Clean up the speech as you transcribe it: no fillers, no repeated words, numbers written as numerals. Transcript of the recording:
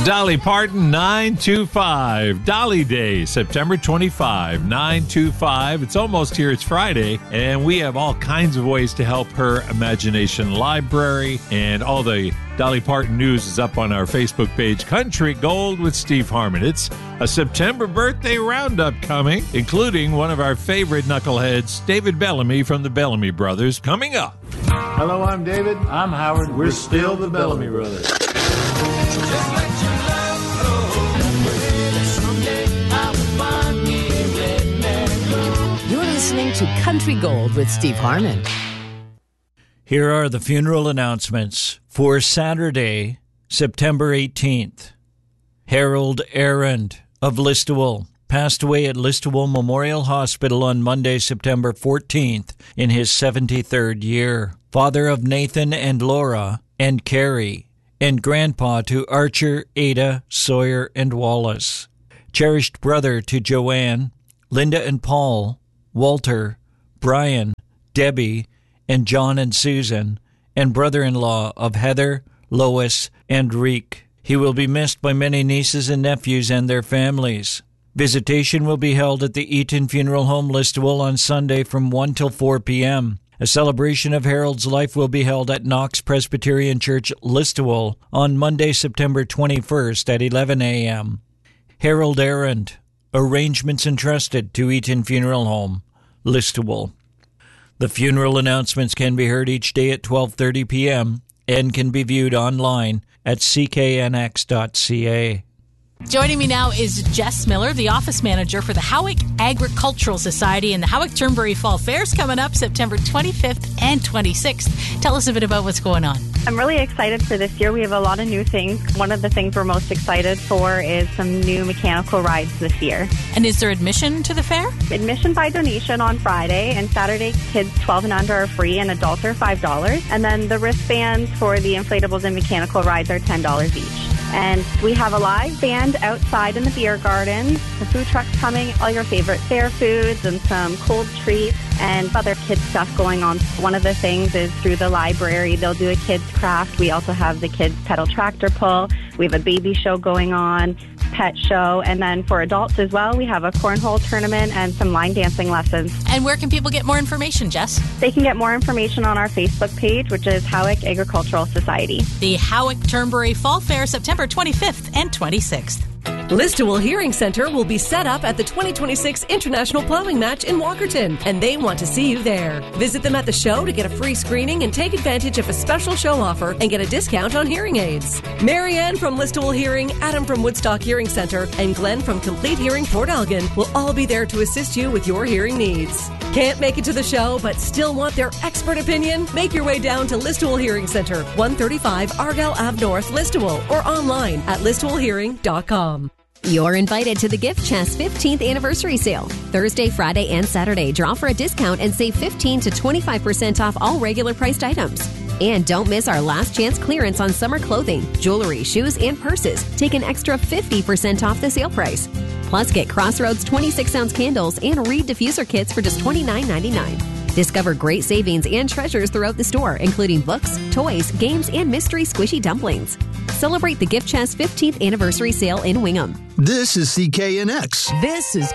Dolly Parton, 925. Dolly Day, September 25, 925. It's almost here. It's Friday, and we have all kinds of ways to help her imagination library. And all the Dolly Parton news is up on our Facebook page, Country Gold with Steve Harmon. It's a September birthday roundup coming, including one of our favorite knuckleheads, David Bellamy from the Bellamy Brothers, coming up. Hello, I'm David. I'm Howard. We're still the Bellamy Brothers. You're listening to Country Gold with Steve Harmon. Here are the funeral announcements for Saturday, September 18th. Harold Arend of Listowel passed away at Listowel Memorial Hospital on Monday, September 14th, in his 73rd year. Father of Nathan and Laura and Carrie, and grandpa to Archer, Ada, Sawyer, and Wallace. Cherished brother to Joanne, Linda and Paul, Walter, Brian, Debbie, and John and Susan, and brother-in-law of Heather, Lois, and Reek. He will be missed by many nieces and nephews and their families. Visitation will be held at the Eaton Funeral Home, Listowel, on Sunday from 1 till 4 p.m. A celebration of Harold's life will be held at Knox Presbyterian Church, Listowel, on Monday, September 21st at 11 a.m. Harold Arend, arrangements entrusted to Eaton Funeral Home, Listowel. The funeral announcements can be heard each day at 12:30 p.m. and can be viewed online at cknx.ca. Joining me now is Jess Miller, the office manager for the Howick Agricultural Society, and the Howick Turnberry Fall Fair's coming up September 25th and 26th. Tell us a bit about what's going on. I'm really excited for this year. We have a lot of new things. One of the things we're most excited for is some new mechanical rides this year. And is there admission to the fair? Admission by donation on Friday, and Saturday kids 12 and under are free and adults are $5. And then the wristbands for the inflatables and mechanical rides are $10 each. And we have a live band outside in the beer garden. The food truck's coming, all your favorite fair foods and some cold treats and other kids stuff going on. One of the things is through the library, they'll do a kids craft. We also have the kids pedal tractor pull. We have a baby show going on, pet show, and then for adults as well, we have a cornhole tournament and some line dancing lessons. And where can people get more information, Jess? They can get more information on our Facebook page, which is Howick Agricultural Society. The Howick Turnberry Fall Fair, September 25th and 26th. Listowel Hearing Center will be set up at the 2026 International Plowing Match in Walkerton, and they want to see you there. Visit them at the show to get a free screening and take advantage of a special show offer and get a discount on hearing aids. Marianne from Listowel Hearing, Adam from Woodstock Hearing Center, and Glenn from Complete Hearing Port Elgin will all be there to assist you with your hearing needs. Can't make it to the show but still want their expert opinion? Make your way down to Listowel Hearing Center, 135 Argyle Ave North, Listowel, or online at listowelhearing.com. You're invited to the Gift Chest 15th Anniversary Sale. Thursday, Friday, and Saturday, draw for a discount and save 15 to 25% off all regular priced items. And don't miss our last chance clearance on summer clothing, jewelry, shoes, and purses. Take an extra 50% off the sale price. Plus, get Crossroads 26-ounce candles and Reed diffuser kits for just $29.99. Discover great savings and treasures throughout the store, including books, toys, games, and mystery squishy dumplings. Celebrate the Gift Chest 15th Anniversary Sale in Wingham. This is CKNX. This is